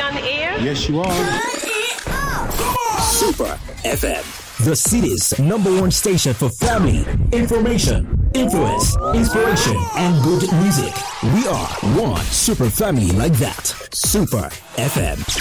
on air? Yes, you are. Super FM, the city's #1 station for family, information, influence, inspiration, and good music. We are one super family like that. Super FM.